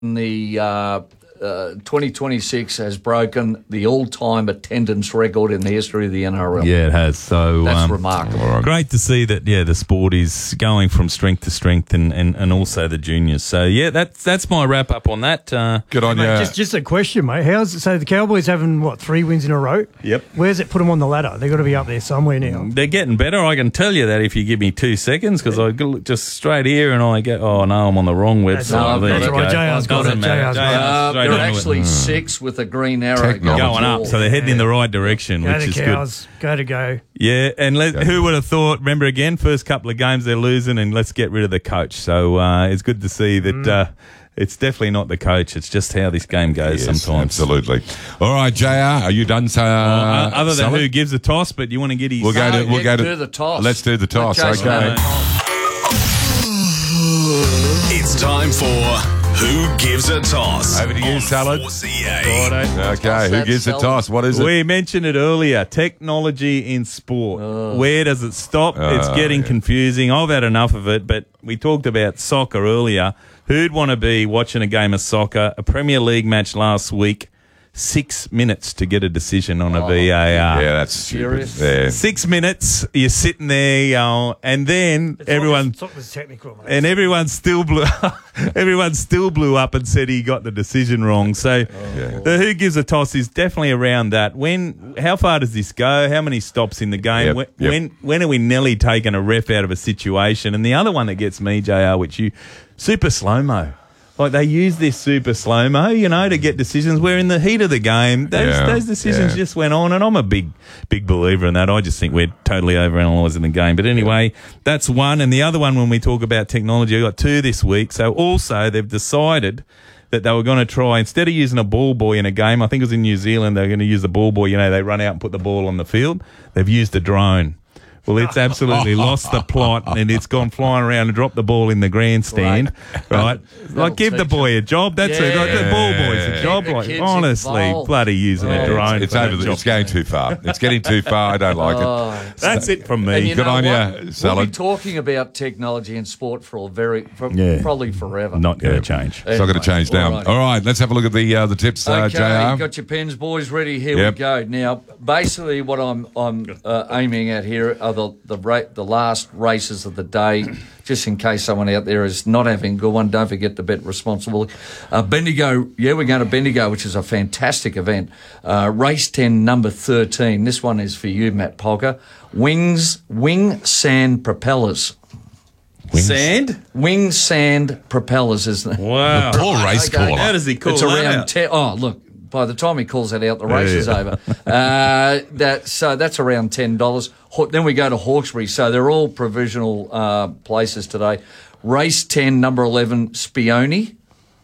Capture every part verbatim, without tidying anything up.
the uh, uh, twenty twenty-six has broken the all-time attendance record in the history of the N R L. Yeah, it has. So That's um, remarkable. Great to see that, yeah, the sport is going from strength to strength and, and, and also the juniors. So, yeah, that's that's my wrap-up on that. Uh, Good on Mate, you. just, just a question, mate. How's so the Cowboys having, what, three wins in a row? Yep. Where's it put them on the ladder? They've got to be up there somewhere now. They're getting better. I can tell you that if you give me two seconds, because I look just straight here and I go, oh, no, I'm on the wrong website. That's all right. There That's you all right. go. J R's got Doesn't it. matter. J R's got it. J R's Uh, straight they're onto it. actually six with a green arrow Technology. Going up, so they're heading in the right direction, Go which to is good. Cows. Go to go. Yeah, and let, Yeah. who would have thought, remember again, first couple of games they're losing and let's get rid of the coach. So uh, it's good to see that Mm. uh, it's definitely not the coach, it's just how this game goes Yes, sometimes. absolutely. All right, J R, are you done? Uh, Uh, other than Salad? who gives a toss, but you want to get his... We'll go to. No, We'll yeah, go to do the toss. Let's do the toss. Let Jason Okay. have a toss. It's time for Who Gives a Toss? Over to you, on Salad. four C A. Okay, Toss who that, gives the Salad. toss? What is it? We mentioned it earlier, technology in sport. Where does it stop? it's Oh, getting yeah. confusing. I've had enough of it, but we talked about soccer earlier. Who'd want to be watching a game of soccer, a Premier League match last week, six minutes to get a decision on a V A R? Yeah, that's stupid. Serious? Yeah. Six minutes, you're sitting there, you know, and then everyone... Soccer's technical, mate. And everyone still blew, everyone still blew up and said he got the decision wrong. So, the who gives a toss is definitely around that. When, how far does this go? How many stops in the game? Yep, when, yep. when, when are we nearly taking a ref out of a situation? And the other one that gets me, J R, which you, super slow mo. Like they use this super slow mo, you know, to get decisions. Where in the heat of the game, those Yeah, those decisions yeah. just went on, and I'm a big, big believer in that. I just think we're totally overanalyzing the game. But anyway, that's one, and the other one when we talk about technology, I got two this week. So also they've decided that they were going to try, instead of using a ball boy in a game, I think it was in New Zealand, they were going to use the ball boy. You know, they run out and put the ball on the field. They've used a drone. Well, it's absolutely lost the plot, and it's gone flying around and dropped the ball in the grandstand, right? Like, give the boy a job. That's Yeah. it. Like, the ball boy's a Keep job. the Like, kids honestly, involved. bloody using Yeah, a drone. It's for over. that The, job. it's going too far. It's getting too far. I don't like it. Oh. That's it from me. And you Good know on what? ya, We'll Salad. be talking about technology in sport for a very, for Yeah. probably forever. Not going Yeah. to change. It's not going to change now. all right. All right, let's have a look at the uh, the tips, uh, Okay, J R. got your pens, boys, ready? Here Yep. we go. Now, basically, what I'm I'm uh, aiming at here are the the ra- the last races of the day. Just in case someone out there is not having a good one, don't forget to bet responsibly. Uh, Bendigo, yeah, we're going to Bendigo, which is a fantastic event. Uh, race ten, number thirteen. This one is for you, Matt Polka. Wings, wing sand propellers. Sand? Wing sand propellers, isn't it? Wow. Poor race Okay. caller. How does he call It's that around out? ten. Oh, look. By the time he calls that out, the race Yeah. is over. Uh, that so that's around ten dollars. Then we go to Hawkesbury. So they're all provisional uh, places today. Race ten, number eleven, Spione.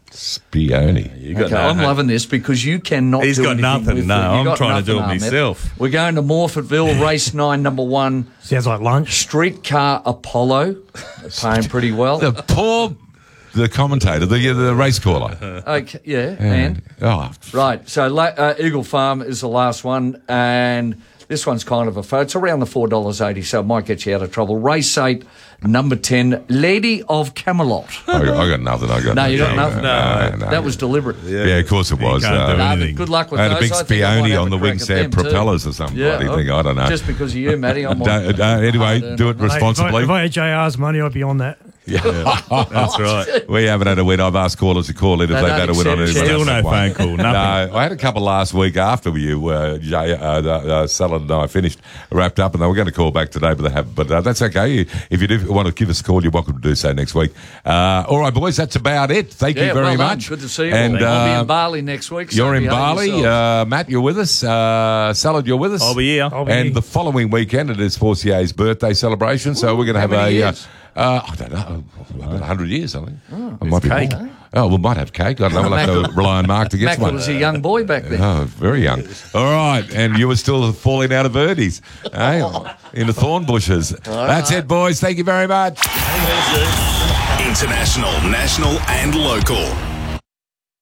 Spione. You got Okay, no I'm hope. loving this because you cannot. He's do got anything nothing, with no, it. You I'm got trying to do it nothing, Ahmed. myself. We're going to Morfettville. Race nine, number one, Sounds like lunch. Streetcar Apollo. They're paying pretty well. The poor, the commentator, the the race caller. Okay, yeah, and. Oh, Right, so La- uh, Eagle Farm is the last one, and this one's kind of a fo- it's around the four dollars eighty, so it might get you out of trouble. Race eight, number ten, Lady of Camelot. I got, I got nothing. I got No, you got nothing. nothing? No, no, That was deliberate. Yeah, of course it was. can't do Uh, it. Nah, anything. but good luck with I had a those. big I think I might Spione have on a the crack wing at sand them too. propellers or something. Yeah, bloody thing. I don't know. Just because of you, Matty, I'm on. Don't- uh, anyway, do it Mate, if I- responsibly. If I had J R's money, I'd be on that. That's right. We haven't had a win. I've asked callers to call in if They they've don't had a win on accept anyone Still else no that won. phone call, nothing. No, I had a couple last week after you, uh, Jay, uh, uh, uh, Salad and I finished, wrapped up, and they were going to call back today, but they haven't. But uh, that's okay. If you do want to give us a call, you're welcome to do so next week. Uh, all right, boys, that's about it. Thank Yeah, you very well done. much. Good to see you. And all. I'll be uh, in Bali next week. So you're in behave Bali. yourselves. Uh, Matt, you're with us. Uh, Salad, you're with us. I'll be here. I'll be And here. the following weekend, it is four C A's birthday celebration, so we're going to how have many a. Uh, years? uh, I don't know, about one hundred years, I think. Oh, it might be cake. more. Oh, we might have cake. I don't know. We'll have to rely on Mark to get Mac one. was a young boy back then. Oh, very young. All right, and you were still falling out of birdies, eh? In the thorn bushes. That's it, boys. Thank you very much. International, national, and local.